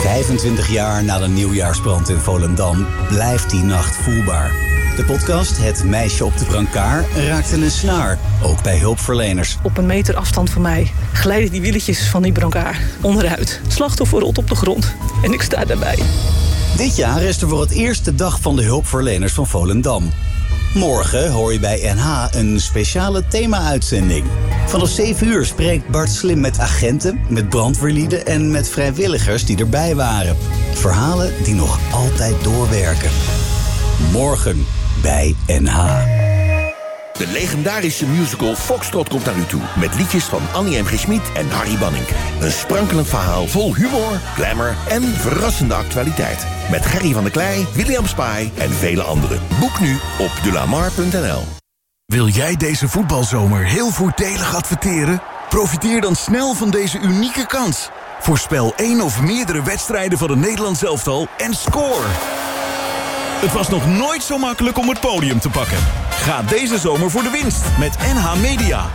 25 jaar na de nieuwjaarsbrand in Volendam blijft die nacht voelbaar. De podcast Het Meisje op de Brancard raakte een snaar, ook bij hulpverleners. Op een meter afstand van mij glijden die wieltjes van die brancard onderuit. Het slachtoffer rolt op de grond en ik sta daarbij. Dit jaar is er voor het eerst de dag van de hulpverleners van Volendam. Morgen hoor je bij NH een speciale thema-uitzending. Vanaf 7 uur spreekt Bart Slim met agenten, met brandweerlieden en met vrijwilligers die erbij waren. Verhalen die nog altijd doorwerken. Morgen bij NH. De legendarische musical Foxtrot komt naar u toe. Met liedjes van Annie M. G. Schmid en Harry Banning. Een sprankelend verhaal vol humor, glamour en verrassende actualiteit. Met Gerry van der Klei, William Spy en vele anderen. Boek nu op delamar.nl. Wil jij deze voetbalzomer heel voordelig adverteren? Profiteer dan snel van deze unieke kans. Voorspel 1 of meerdere wedstrijden van het Nederlands elftal en score. Het was nog nooit zo makkelijk om het podium te pakken. Ga deze zomer voor de winst met NH Media.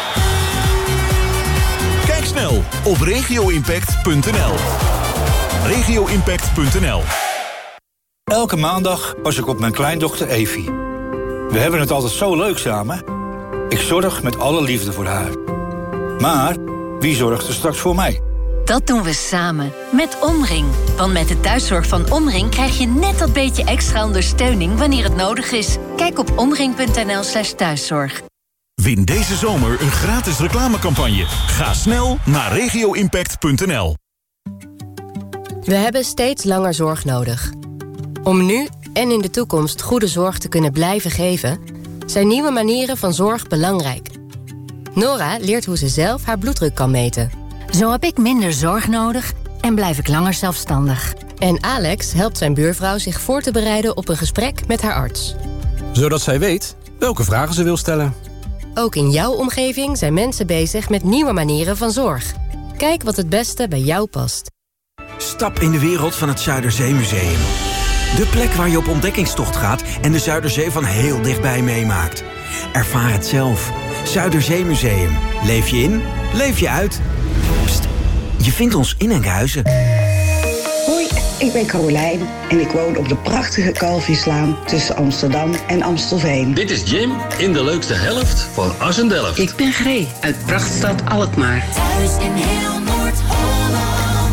Kijk snel op regioimpact.nl. regioimpact.nl. Elke maandag pas ik op mijn kleindochter Evie. We hebben het altijd zo leuk samen. Ik zorg met alle liefde voor haar. Maar wie zorgt er straks voor mij? Dat doen we samen, met Omring. Want met de thuiszorg van Omring krijg je net dat beetje extra ondersteuning wanneer het nodig is. Kijk op omring.nl/thuiszorg. Win deze zomer een gratis reclamecampagne. Ga snel naar regioimpact.nl. We hebben steeds langer zorg nodig. Om nu en in de toekomst goede zorg te kunnen blijven geven, zijn nieuwe manieren van zorg belangrijk. Nora leert hoe ze zelf haar bloeddruk kan meten. Zo heb ik minder zorg nodig en blijf ik langer zelfstandig. En Alex helpt zijn buurvrouw zich voor te bereiden op een gesprek met haar arts. Zodat zij weet welke vragen ze wil stellen. Ook in jouw omgeving zijn mensen bezig met nieuwe manieren van zorg. Kijk wat het beste bij jou past. Stap in de wereld van het Zuiderzeemuseum. De plek waar je op ontdekkingstocht gaat en de Zuiderzee van heel dichtbij meemaakt. Ervaar het zelf. Zuiderzeemuseum. Leef je in, leef je uit. Pst, je vindt ons in Enkhuizen. Hoi, ik ben Carolijn en ik woon op de prachtige Kalvislaan tussen Amsterdam en Amstelveen. Dit is Jim in de leukste helft van Assendelft. Ik ben Gree uit prachtstad Alkmaar. Thuis in heel Noord-Holland.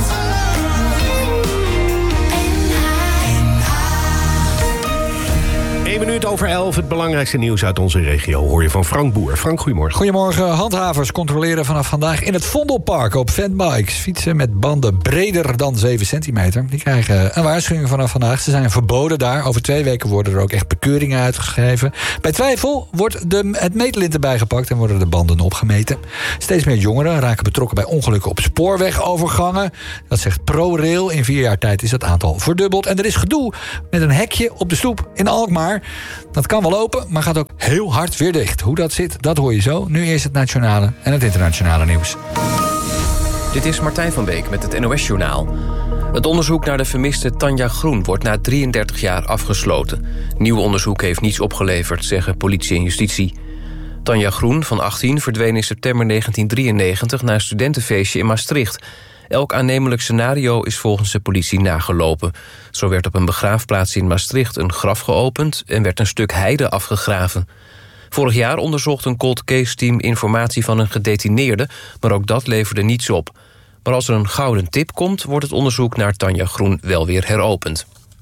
1 minuut over 11, het belangrijkste nieuws uit onze regio hoor je van Frank Boer. Frank, goedemorgen. Goedemorgen. Handhavers controleren vanaf vandaag in het Vondelpark op fatbikes. Fietsen met banden breder dan 7 centimeter. Die krijgen een waarschuwing vanaf vandaag. Ze zijn verboden daar. Over 2 weken worden er ook echt bekeuringen uitgegeven. Bij twijfel wordt het meetlint erbij gepakt en worden de banden opgemeten. Steeds meer jongeren raken betrokken bij ongelukken op spoorwegovergangen. Dat zegt ProRail. In 4 jaar tijd is het aantal verdubbeld. En er is gedoe met een hekje op de stoep in Alkmaar. Dat kan wel open, maar gaat ook heel hard weer dicht. Hoe dat zit, dat hoor je zo. Nu eerst het nationale en het internationale nieuws. Dit is Martijn van Beek met het NOS-journaal. Het onderzoek naar de vermiste Tanja Groen wordt na 33 jaar afgesloten. Nieuw onderzoek heeft niets opgeleverd, zeggen politie en justitie. Tanja Groen, van 18, verdween in september 1993... na een studentenfeestje in Maastricht. Elk aannemelijk scenario is volgens de politie nagelopen. Zo werd op een begraafplaats in Maastricht een graf geopend en werd een stuk heide afgegraven. Vorig jaar onderzocht een cold case team informatie van een gedetineerde, maar ook dat leverde niets op. Maar als er een gouden tip komt, wordt het onderzoek naar Tanja Groen wel weer heropend.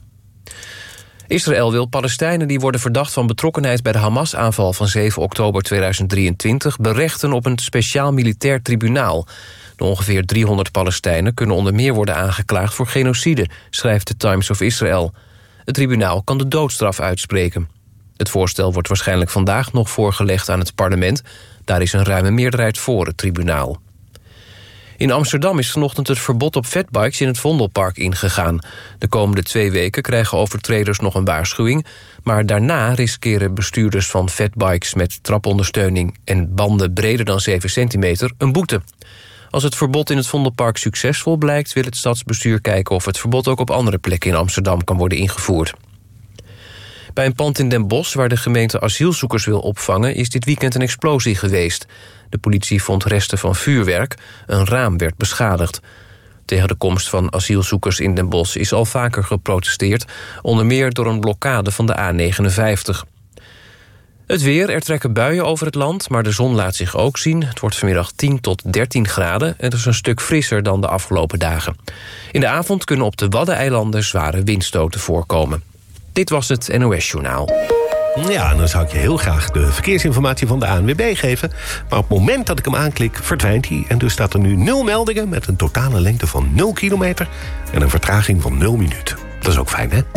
Israël wil Palestijnen die worden verdacht van betrokkenheid bij de Hamas-aanval van 7 oktober 2023 berechten op een speciaal militair tribunaal. De ongeveer 300 Palestijnen kunnen onder meer worden aangeklaagd voor genocide, schrijft de Times of Israel. Het tribunaal kan de doodstraf uitspreken. Het voorstel wordt waarschijnlijk vandaag nog voorgelegd aan het parlement. Daar is een ruime meerderheid voor het tribunaal. In Amsterdam is vanochtend het verbod op fatbikes in het Vondelpark ingegaan. De komende 2 weken krijgen overtreders nog een waarschuwing, maar daarna riskeren bestuurders van fatbikes met trapondersteuning en banden breder dan 7 centimeter een boete. Als het verbod in het Vondelpark succesvol blijkt, wil het stadsbestuur kijken of het verbod ook op andere plekken in Amsterdam kan worden ingevoerd. Bij een pand in Den Bosch, waar de gemeente asielzoekers wil opvangen, is dit weekend een explosie geweest. De politie vond resten van vuurwerk, een raam werd beschadigd. Tegen de komst van asielzoekers in Den Bosch is al vaker geprotesteerd, onder meer door een blokkade van de A59. Het weer, er trekken buien over het land, maar de zon laat zich ook zien. Het wordt vanmiddag 10 tot 13 graden en het is een stuk frisser dan de afgelopen dagen. In de avond kunnen op de Waddeneilanden zware windstoten voorkomen. Dit was het NOS Journaal. Ja, en dan zou ik je heel graag de verkeersinformatie van de ANWB geven. Maar op het moment dat ik hem aanklik, verdwijnt hij. En dus staat er nu 0 meldingen met een totale lengte van 0 kilometer... en een vertraging van 0 minuten. Dat is ook fijn, hè?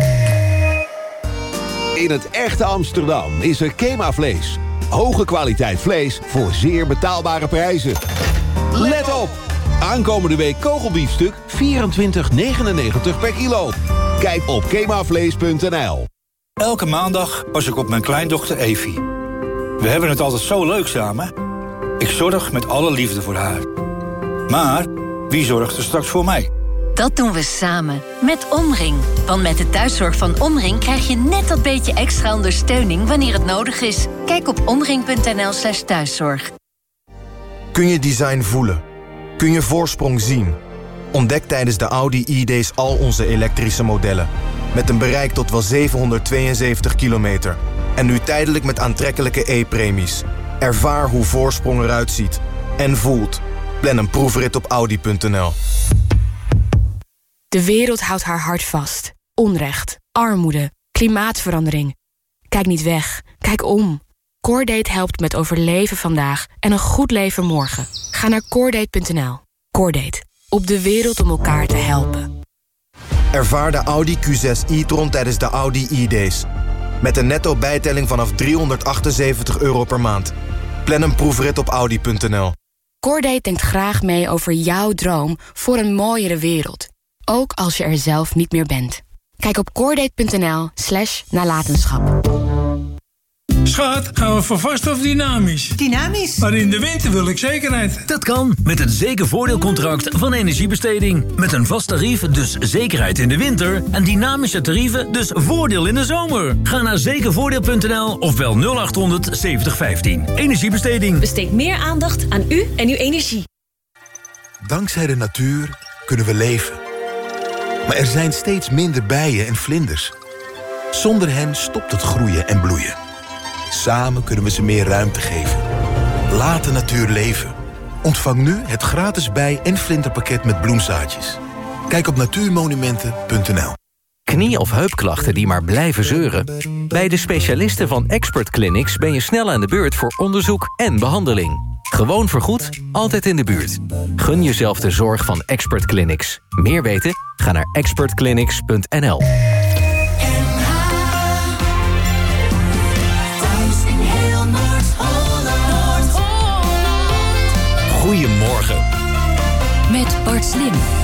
In het echte Amsterdam is er Kema Vlees. Hoge kwaliteit vlees voor zeer betaalbare prijzen. Let op! Aankomende week kogelbiefstuk 24,99 per kilo. Kijk op kemavlees.nl. Elke maandag pas ik op mijn kleindochter Evie. We hebben het altijd zo leuk samen. Ik zorg met alle liefde voor haar. Maar wie zorgt er straks voor mij? Dat doen we samen, met Omring. Want met de thuiszorg van Omring krijg je net dat beetje extra ondersteuning wanneer het nodig is. Kijk op omring.nl/thuiszorg. Kun je design voelen? Kun je voorsprong zien? Ontdek tijdens de Audi E-Days al onze elektrische modellen. Met een bereik tot wel 772 kilometer. En nu tijdelijk met aantrekkelijke e-premies. Ervaar hoe voorsprong eruit ziet. En voelt. Plan een proefrit op Audi.nl. De wereld houdt haar hart vast. Onrecht, armoede, klimaatverandering. Kijk niet weg, kijk om. Coredate helpt met overleven vandaag en een goed leven morgen. Ga naar coredate.nl. Coredate, op de wereld om elkaar te helpen. Ervaar de Audi Q6 e-tron tijdens de Audi e-Days. Met een netto bijtelling vanaf €378 per maand. Plan een proefrit op Audi.nl. Coredate denkt graag mee over jouw droom voor een mooiere wereld. Ook als je er zelf niet meer bent. Kijk op coredate.nl/nalatenschap. Schat, gaan we voor vast of dynamisch? Dynamisch. Maar in de winter wil ik zekerheid. Dat kan met het zekervoordeelcontract van Energiebesteding. Met een vast tarief, dus zekerheid in de winter. En dynamische tarieven, dus voordeel in de zomer. Ga naar zekervoordeel.nl of bel 0800 7015. Energiebesteding. Besteed meer aandacht aan u en uw energie. Dankzij de natuur kunnen we leven. Maar er zijn steeds minder bijen en vlinders. Zonder hen stopt het groeien en bloeien. Samen kunnen we ze meer ruimte geven. Laat de natuur leven. Ontvang nu het gratis bij- en vlinderpakket met bloemzaadjes. Kijk op natuurmonumenten.nl. Knie- of heupklachten die maar blijven zeuren? Bij de specialisten van Expert Clinics ben je snel aan de beurt voor onderzoek en behandeling. Gewoon vergoed, altijd in de buurt. Gun jezelf de zorg van Expert Clinics. Meer weten? Ga naar expertclinics.nl. Goedemorgen. Met Bart Slim.